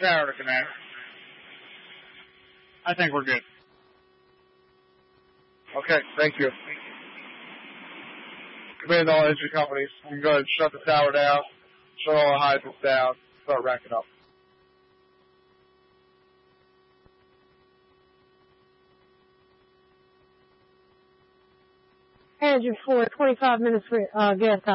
tower to connect. I think we're good. Okay, thank you. Command all engine companies. You can go ahead and shut the tower down, shut all the hydrants down, start racking up. Engine 4, 25 minutes for gas time.